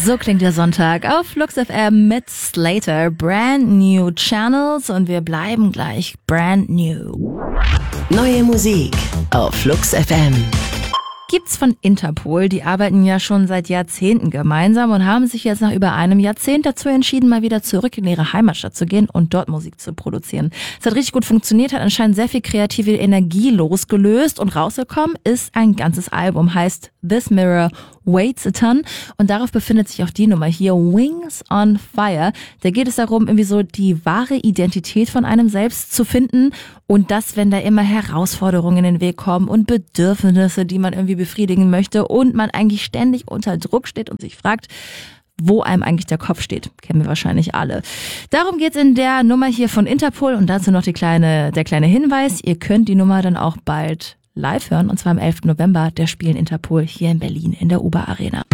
So klingt der Sonntag auf Flux FM mit Slater. Brand new channels und wir bleiben gleich brand new. Neue Musik auf Flux FM. Gibt's von Interpol, die arbeiten ja schon seit Jahrzehnten gemeinsam und haben sich jetzt nach über einem Jahrzehnt dazu entschieden, mal wieder zurück in ihre Heimatstadt zu gehen und dort Musik zu produzieren. Es hat richtig gut funktioniert, hat anscheinend sehr viel kreative Energie losgelöst und rausgekommen ist ein ganzes Album, heißt This Mirror Weighs a Ton und darauf befindet sich auch die Nummer hier, Wings on Fire. Da geht es darum, irgendwie so die wahre Identität von einem selbst zu finden und das, wenn da immer Herausforderungen in den Weg kommen und Bedürfnisse, die man irgendwie befriedigen möchte und man eigentlich ständig unter Druck steht und sich fragt, wo einem eigentlich der Kopf steht. Kennen wir wahrscheinlich alle. Darum geht's in der Nummer hier von Interpol und dazu noch der kleine Hinweis, ihr könnt die Nummer dann auch bald live hören und zwar am 11. November, der spielen Interpol hier in Berlin in der Uber Arena.